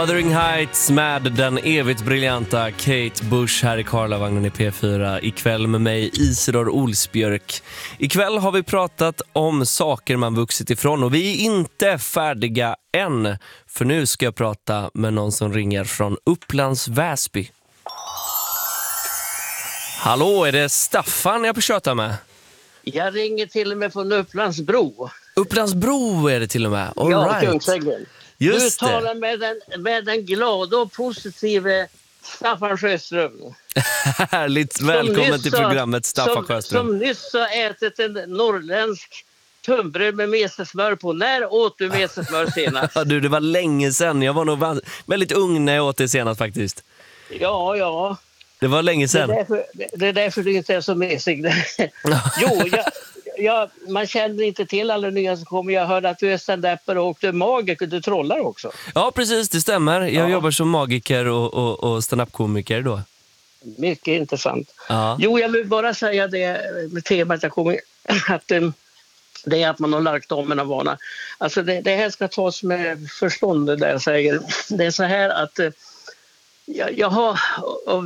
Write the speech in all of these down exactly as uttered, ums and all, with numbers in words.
Wuthering Heights med den evigt briljanta Kate Bush här i Karlavagnen i P fyra. Ikväll med mig Isidor Olsbjörk. Ikväll har vi pratat om saker man vuxit ifrån och vi är inte färdiga än. För nu ska jag prata med någon som ringer från Upplands Väsby. Hallå, är det Staffan jag försöker med? Jag ringer till och med från Upplandsbro. Upplandsbro är det till och med. All ja, right. Kungsängen. Just du talar med den, med den glada och positiva Staffan Sjöström. Härligt, välkommen nyss till programmet Staffan som, Sjöström. Som nyss har ätit en norrländsk tunnbröd med mesesmör på. När åt du mesesmör senast? Ja, du, det var länge sedan. Jag var nog väldigt ung när jag åt det senast faktiskt. Ja, ja. Det var länge sedan. Det är därför, det är därför du inte är så mesig. Jo, jag... Ja, man känner inte till alla nya som kommer. Jag hörde att du är stand-upper och du är magiker, du trollar också. Ja, precis, det stämmer. Jag ja. jobbar som magiker och, och, och stand-up-komiker då. Mycket intressant. Ja. Jo, jag vill bara säga det med temat jag kommer, att um, det är att man har lagt om en vana. Alltså det, det här ska tas med förstånd där jag säger. Det är så här att uh, jag, jag har... Och,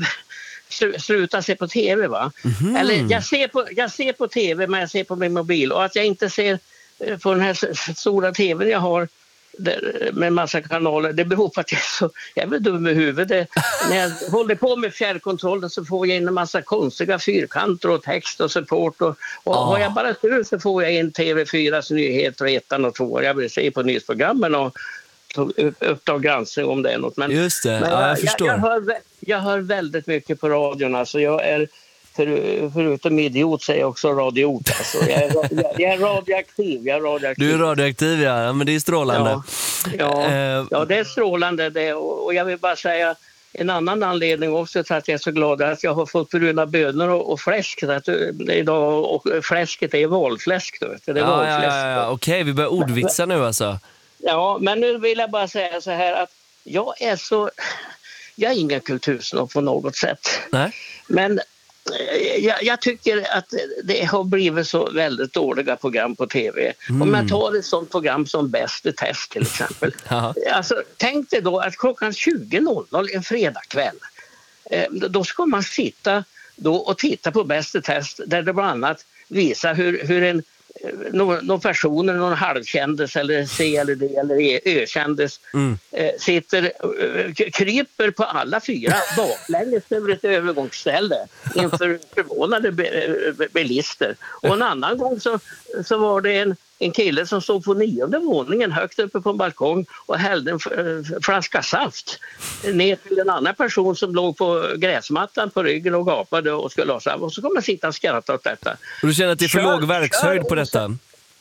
sluta se på tv, va? Mm-hmm. Eller jag ser, på, jag ser på tv, men jag ser på min mobil. Och att jag inte ser på den här stora tvn jag har där, med massa kanaler, det beror på att jag är så jävla dum i huvudet. När jag håller på med fjärrkontrollen så får jag in en massa konstiga fyrkanter och text och support. Och, och oh. har jag bara tur så får jag in T V fyras nyheter och ettan och tvåan. Jag vill se på nyhetsprogrammen och Uppdrag granskning om det är något. Men, Just det, men ja, jag, jag förstår. Jag, jag, hör, jag hör väldigt mycket på radion. Alltså jag är, för, förutom idiot, så är jag också radiot. Alltså jag, är, jag, jag är radioaktiv. Jag är radioaktiv. Du är radioaktiv, ja. Men det är strålande. Ja, ja, uh, ja det är strålande. Det, och, och jag vill bara säga en annan anledning också till att jag är så glad att jag har fått bruna bönor och, och fläsk. Att, idag, och fläsket är valfläsk. Då, det är ja, valfläsk. Ja, ja, ja. Okej, vi börjar ordvitsa nu alltså. Ja, men nu vill jag bara säga så här att jag är så... Jag är ingen kultursnobb på något sätt. Nej. Men jag, jag tycker att det har blivit så väldigt dåliga program på tv. Mm. Om jag tar ett sånt program som Bäst i test till exempel. Alltså, tänk dig då att klockan tjugo noll noll en fredagkväll, eh, då ska man sitta då och titta på Bäst i test där det bland annat visar hur, hur en någon, någon person, någon halvkändis eller C eller D eller Ö-kändis mm. eh, sitter eh, kryper på alla fyra baklänges över ett övergångsställe inför förvånade be, be, bilister. Och en annan gång så, så var det en, en kille som stod på nionde våningen högt uppe på en balkong och hällde en flaska saft ner till en annan person som låg på gräsmattan på ryggen och gapade och skulle ha saft. Och så kommer man sitta och skratta åt detta. Och du känner att det är för kör, låg verkshöjd på detta?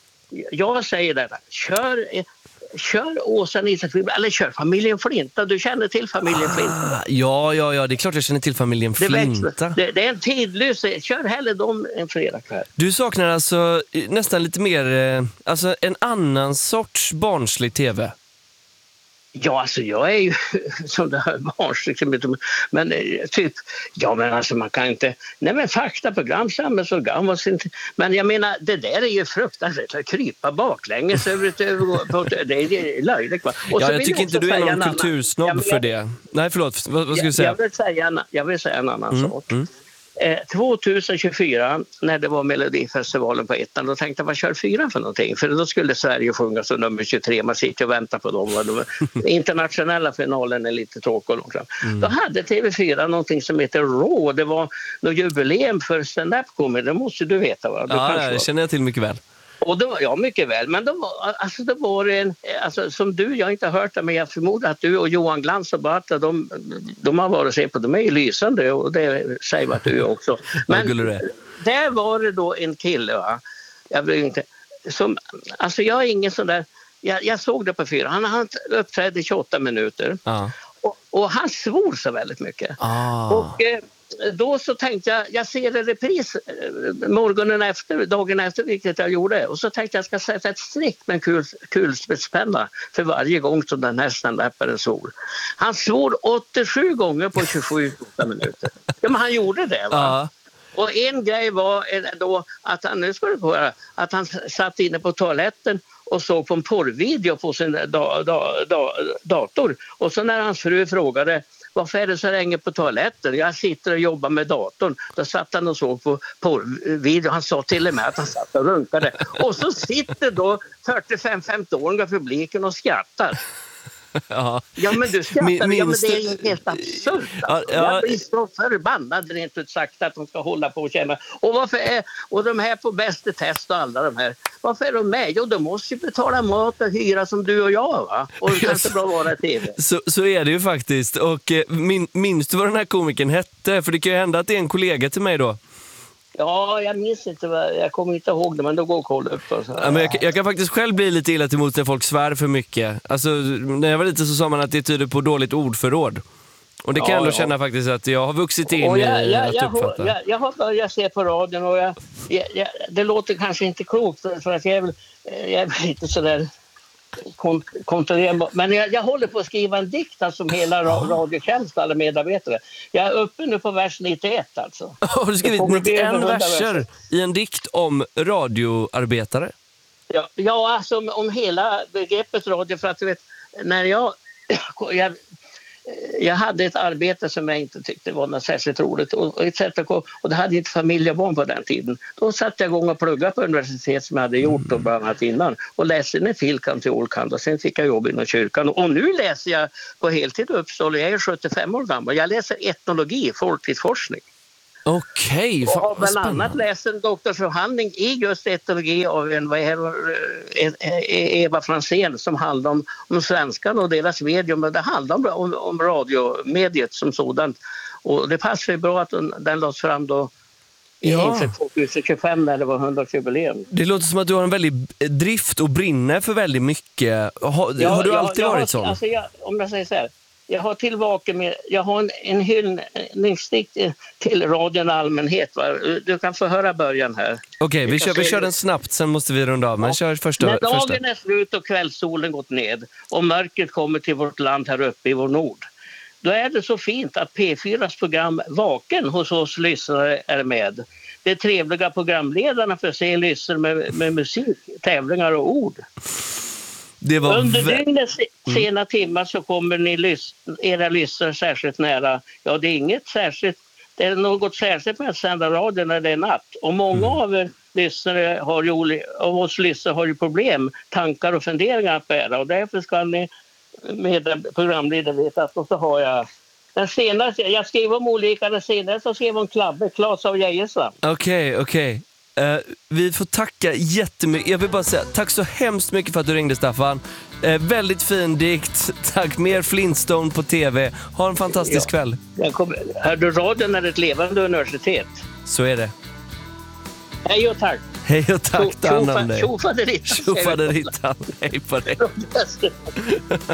Jag säger detta. Kör, kör Åsa Nilsson eller kör familjen Flinta. Du känner till familjen ah, Flinta? Ja, ja, ja. Det är klart jag känner till familjen Flinta. Det, det är en tidlös. Kör hellre dem en fredagkväll. Du saknar alltså nästan lite mer, alltså en annan sorts barnslig tv. Ja, alltså jag är ju som det här barnsligt, men typ, ja men alltså man kan inte, nej men faktaprogram, samhällsorgan, men jag menar, det där är ju fruktansvärt att krypa baklänges över ett övergång, det är löjligt. Och ja, jag tycker inte du är någon kultursnobb annan, för det. Nej, förlåt, vad, vad ska jag, du säga? Jag vill säga, jag vill säga en annan mm, sak. Mm. Eh, tjugohundratjugofyra när det var Melodifestivalen på ettan, då tänkte jag, vad kör fyra för någonting? För då skulle Sverige sjunga som nummer tjugotre, man sitter och väntar på dem. De internationella finalen är lite tråkig. Mm. Då hade T V fyra någonting som heter Raw, det var något jubileum för stand-up-comedy, det måste du veta, va? Du ja, det känner jag till mycket väl. Och det var, ja, mycket väl. Men det var, alltså, det var en, alltså, som du, jag har inte hört det, men jag förmodar att du och Johan Glans och Barta, de, de har varit och se på, de är ju lysande och det säger att du också. Men där var det då en kille, va? Jag vill inte, som, alltså jag är ingen sån där, jag, jag såg det på fyra, han, han uppträdde i tjugoåtta minuter ah. och, och han svor så väldigt mycket. Ah. Och eh, då så tänkte jag, jag ser en repris morgonen efter, dagen efter, vilket jag gjorde. Och så tänkte jag, jag ska sätta ett streck med en kul, kulspetspenna för varje gång som den här stand-upparen svor. Han svor åttiosju gånger på tjugosju minuter. Ja, men han gjorde det, va? Ja. Och en grej var då att han, nu ska du höra, att han satt inne på toaletten och såg på en porrvideo på sin da, da, da, dator. Och så när hans fru frågade varför är det så länge på toaletten? Jag sitter och jobbar med datorn. Då satt han och såg på porrvideo. Han sa till och med att han satt och runkade. Och så sitter då fyrtiofem femtio-åringar publiken och skrattar. Ja. Ja, men du skrattar. Min, ja, men det är ju helt absurt. Ja, ja. Jag blir så förbannad rent ut sagt att de ska hålla på och känna. Och varför är, och de här på Bäst i test och alla de här, varför är de med? Jo, de måste ju betala mat och hyra som du och jag, va? Och det kanske bra vara i tv. Så, så är det ju faktiskt. Och eh, min, minns du vad den här komikern hette? För det kan ju hända att det är en kollega till mig då. Ja, jag minns inte, jag kommer inte ihåg det, men då går och kolla upp. Och så. Ja, men jag, jag kan faktiskt själv bli lite illa till emot när folk svär för mycket. Alltså, när jag var lite så sa man att det tyder på dåligt ordförråd. Och det kan jag ändå ja. känna faktiskt att jag har vuxit in jag, jag, i jag, att jag, uppfatta. Jag, jag har börjat se på radion och jag, jag, jag, det låter kanske inte klokt för att jag är, väl, jag är lite sådär kontrollerbar. Men jag, jag håller på att skriva en dikt alltså, som hela radiotjänst, alla medarbetare. Jag är uppe nu på vers nittioett alltså. Har du skrivit nittioen verser i en dikt om radioarbetare? Ja, ja alltså om, om hela begreppet radio, för att du vet, när jag, jag jag hade ett arbete som jag inte tyckte var något särskilt roligt och, och, och, och det hade inte familj och barn på den tiden. Då satt jag igång och pluggade på universitet som jag hade gjort och bland annat innan och läste en filkant till Ålkant och sen fick jag jobb inom kyrkan. Och nu läser jag på heltid Uppsala, jag är sjuttiofem år gammal. Jag läser etnologi, folklivsforskning. Okej, okay, och har bland annat läst en doktorsavhandling i just etologi av en, vad är det, Eva Franzén som handlar om, om svenskan och deras medium. Det handlar om, om, om radiomediet som sådant. Och det passar ju bra att den lades fram då ja. inför tjugohundratjugofem när det var hundraårsjubileum. Det låter som att du har en väldig drift och brinner för väldigt mycket. Har, ja, har du alltid jag, varit jag, sån? Alltså jag, om jag säger så här. Jag har tillbaka med, jag har en, en hyllningsdikt till radion allmänhet. Va? Du kan få höra början här. Okej, okay, vi, kör, vi kör den snabbt, sen måste vi runda av. Men ja. kör första, När dagen första. är slut och kvällssolen gått ned och mörkret kommer till vårt land här uppe i vår nord. Då är det så fint att P fyras program Vaken hos oss lyssnare är med. Det är trevliga programledarna för att se lyssnare med, med musik, tävlingar och ord. Det var Under vä- dygnets sena mm. timmar så kommer ni lys- era lyssnare särskilt nära. Ja, det är inget särskilt. Det är något särskilt med att sända radio när det är natt. Och många mm. av er lyssnare har ju, av oss lyssnare har ju problem, tankar och funderingar att bära. Och därför ska ni med programledare veta att och så har jag den senaste, jag skrev om olika, den senaste så skrev om Klabbe, Claes av Geijerstam. Okej, okay, okej. Okay. Uh, vi får tacka jättemycket. Jag vill bara säga tack så hemskt mycket för att du ringde, Staffan. Uh, väldigt fin dikt. Tack, mer Flintstone på tv. Ha en fantastisk ja. kväll. Hör du, radion är ett levande universitet. Så är det. Hej och tack. Hej och tack, ta hand om dig. Tjofaderittan. Tjofaderittan. Hej på dig.